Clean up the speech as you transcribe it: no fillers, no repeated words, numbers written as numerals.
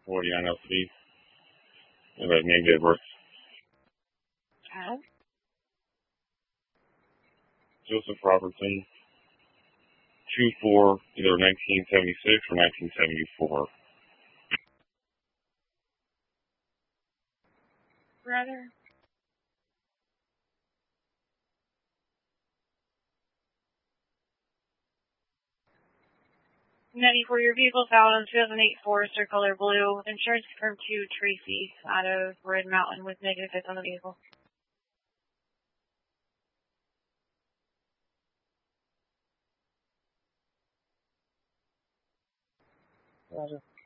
49 LC. Anyway, name, date of birth. Joseph Robertson. 2/4, either 1976 or 1974. Brother. For your vehicle found on 2008 Forester color blue. Insurance confirmed to Tracy out of Red Mountain with negative hits on the vehicle. Roger.